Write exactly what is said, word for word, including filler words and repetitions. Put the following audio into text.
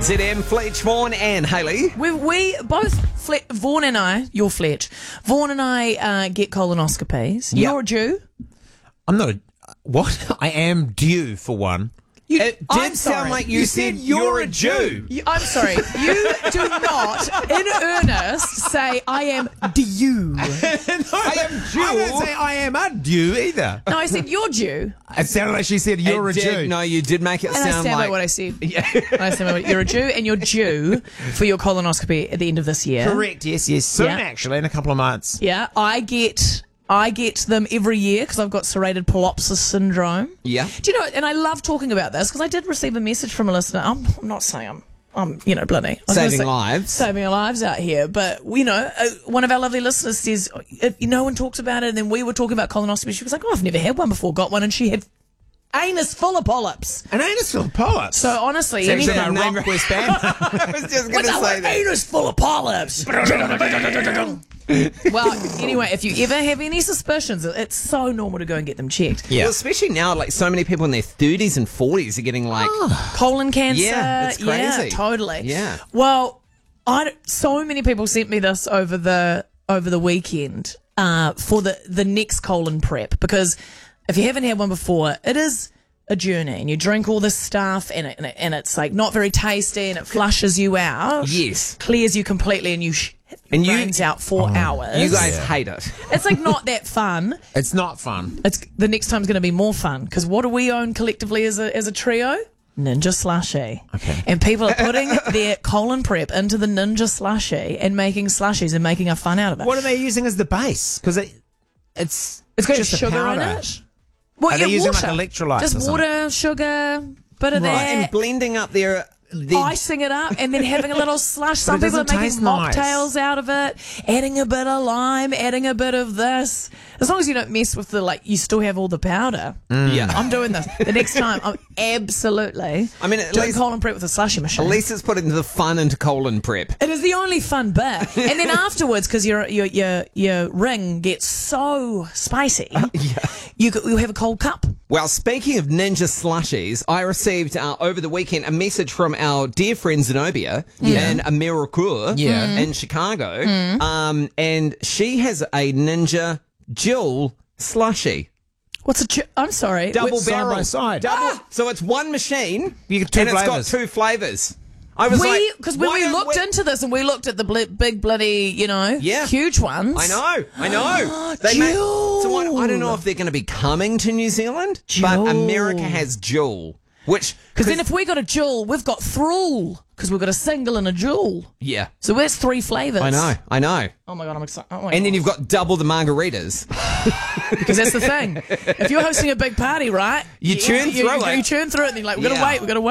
Z M, Fletch, Vaughan and Hayley. We, we both, Fle- Vaughan and I, you're Fletch, Vaughan and I uh, get colonoscopies. Yep. You're a Jew? I'm not a... What? I am due for one. You, It did I'm sound sorry. like you, You said, said you're, you're a a Jew. You- I'm sorry. You do not, in earnest, say I am Jew. I am Jew. I didn't say I am a Jew either. No, I said you're Jew. It sounded like she said you're It a did- Jew. No, you did make it And I sound stand by like... what I said. Yeah. I stand by what you're a Jew, and you're due for your colonoscopy at the end of this year. Correct, yes, yes. Soon, Yeah. actually, in a couple of months. Yeah, I get I get them every year because I've got serrated palopsis syndrome. Yeah. Do you know? And I love talking about this because I did receive a message from a listener. I'm, I'm not saying I'm, I'm, you know, bloody I was gonna Saving say- lives. saving lives out here. But you know, uh, one of our lovely listeners says if no one talks about it, and then we were talking about colonoscopy. She was like, "Oh, I've never had one before. Got one," and she had anus full of polyps. An anus full of polyps. So honestly, Sounds anything- like my name- rock West band. I was just going What's to up say with that. anus full of polyps? Well, anyway, if you ever have any suspicions, it's so normal to go and get them checked. Yeah. Well, especially now, like so many people in their thirties and forties are getting like... Colon cancer. Yeah, it's Yeah, crazy. totally. Yeah. Well, I so many people sent me this over the over the weekend uh, for the the next colon prep, because if you haven't had one before, it is a journey, and you drink all this stuff, and it, and, it, and it's like not very tasty, and it flushes you out. Yes. Clears you completely, and you sh- And you- brains out for hours. You guys hate it. It's like not that fun. It's not fun. It's the next time's going to be more fun, because what do we own collectively as a as a trio? Ninja Slushy. Okay. And people are putting their colon prep into the Ninja Slushy and making slushies and making a fun out of it. What are they using as the base? Because it, it's It's got just a sugar in powder. it. What, Are they yeah, using water. like electrolytes Just or something? water, sugar, bit of Right. that. And blending up their... the Icing it up and then having a little slush. Some it people are doesn't making taste nice. mocktails out of it, adding a bit of lime, adding a bit of this. As long as you don't mess with the, like, you still have all the powder. Yeah. I'm doing this. The next time, I'm absolutely I mean, at doing least- colon prep with a slushy machine. At least it's putting the fun into colon prep. It is the only fun bit. And then afterwards, because your, your your your ring gets so spicy, you could, you'll have a cold cup. Well, speaking of ninja slushies, I received uh, over the weekend a message from our dear friend Zenobia in Americour Yeah. in Chicago. Um, and she has a ninja Jewel slushie. What's a... Ch- I'm sorry. Double Wait, side barrel. by side. Double, So it's one machine You get two and flavours. it's got two flavours. I was We, like... because when why we don't looked we- into this and we looked at the bl- big bloody, you know, Yeah. huge ones. I know, I know. They make- so I, I don't know if they're going to be coming to New Zealand, but Jewel. America has Jewel, which... Because then if we got a jewel, we've got thrall. Because we've got a single and a jewel. Yeah, So that's three flavours. I know, I know. Oh my God, I'm excited. Oh my And then God. you've got double the margaritas. Because that's the thing. If you're hosting a big party, right? You churn you, through you, it. You churn through it and you're like, we've got to Yeah. wait, we've got to wait.